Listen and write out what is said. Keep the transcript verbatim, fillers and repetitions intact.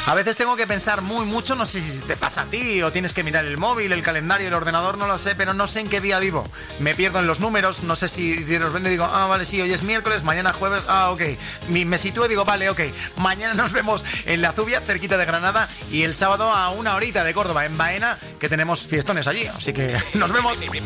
A veces tengo que pensar muy mucho, no sé si te pasa a ti o tienes que mirar el móvil, el calendario, el ordenador, no lo sé, pero no sé en qué día vivo. Me pierdo en los números, no sé si de repente digo, ah, vale, sí, hoy es miércoles, mañana jueves, ah, ok. Me, me sitúo y digo, vale, ok, mañana nos vemos en La Zubia, cerquita de Granada, y el sábado a una horita de Córdoba, en Baena, que tenemos fiestones allí, así que nos vemos.